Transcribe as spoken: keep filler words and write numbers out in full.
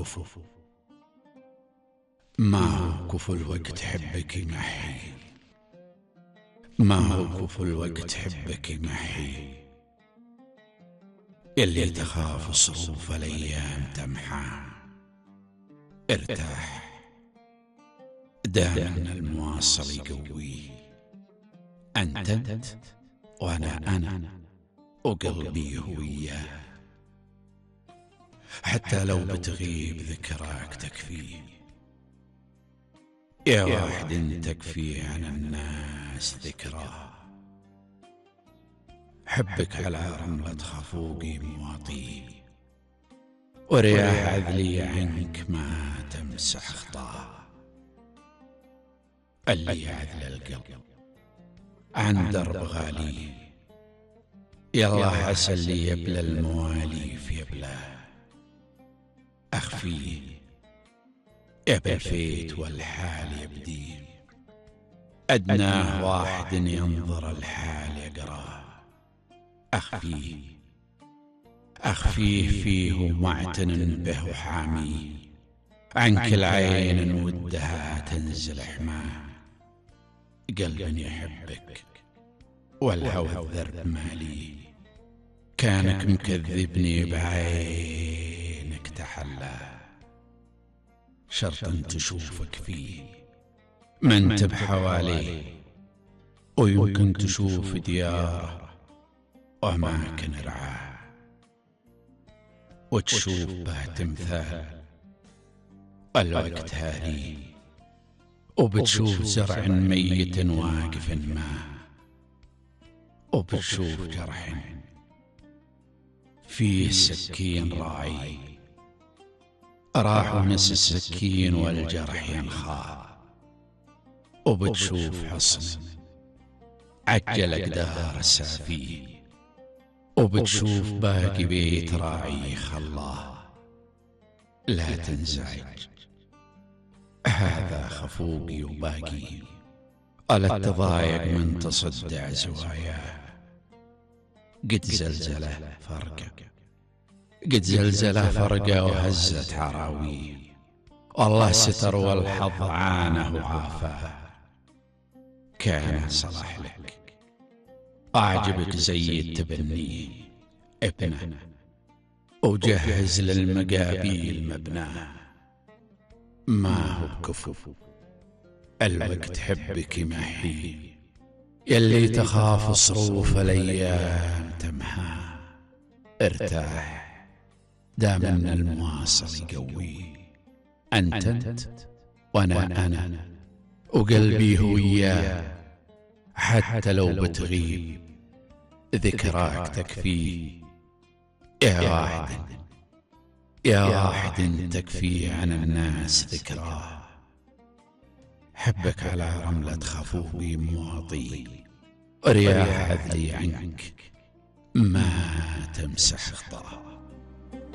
كفو، ما هو كفو الوقت حبك يمحي، ما هو كفو الوقت حبك يمحي، يلي تخاف صروف الأيام تمحى. ارتاح، دام المواصل يقوي، أنت أنت وأنا أنا وقلبي هو إياه. حتى لو بتغيب ذكراك تكفيه، يا واحد تكفي عن الناس ذكراه. حبك على رملة خفوقي مواطيه، ورياح عذلي عنك ما تمسح خطاه. اللي عذل القلب عن درب غالي، يلا حسن اللي يبلى الموالي في يبلاه. أخفيه يبى الفيت والحال يبديه، أدناه واحد ينظر الحال يقراه. أخفيه أخفيه فيه معتن به وحاميه، عن كل عين ودها تنزل حماه. قلب يحبك والهوى الذرب مالي، كانك مكذبني بعينك تحلى. شرط تشوفك فيه ما انت بحواليه، ويمكن تشوف دياره وأماكن رعاه، وتشوف به تمثال الوقت هادي، وبتشوف زرع ميت واقف ما، وبتشوف جرح فيه سكين راعي، راح ونس السكين والجرح ينخاه. وبتشوف حصن عجل أقدار السافيه، وبتشوف باقي بيت راعي خلاه. لا تنزعج، هذا خفوقي وباقي، ألا تضايق من تصدع زواياه. قد زلزله فرقه قد زلزله فرقه وهزت عراويه، والله ستر والحظ عانه وعافاه. كان صلاح لك أعجبك زي التبني ابنه، وجهز للمقابيل مبناه. ما هو بكفو الوقت حبك يمحي، يلي تخاف صروف الأيام تمحى. ارتاح، دام ان المواصل يقوي، أنت أنت وأنا أنا وقلبي هو إياه. حتى لو بتغيب ذكراك تكفيه، يا واحد يا واحد تكفي عن الناس ذكراه. حبك على رملة خفوقي مواطي، ورياح عذلي عنك ما تمسح خطاه.